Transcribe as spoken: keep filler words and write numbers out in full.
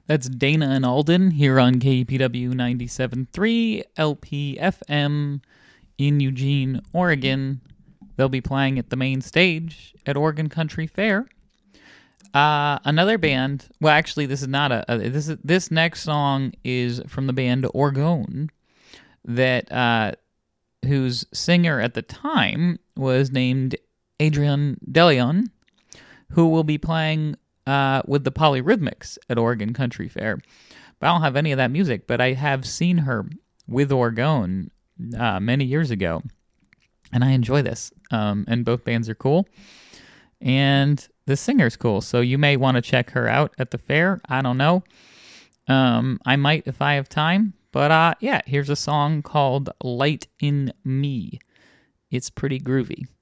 That's Dana and Alden here on K P W ninety-seven point three L P F M in Eugene, Oregon. They'll be playing at the main stage at Oregon Country Fair. Uh, another band. Well, actually, this is not a. a this is, this next song is from the band Orgone, that uh, whose singer at the time was named Adrian DeLeon, who will be playing uh, with the Polyrhythmics at Oregon Country Fair. But I don't have any of that music, but I have seen her with Orgone uh, many years ago, and I enjoy this. Um, and both bands are cool, and the singer's cool, so you may want to check her out at the fair. I don't know. Um, I might if I have time, but uh, yeah, here's a song called Light in Me. It's pretty groovy.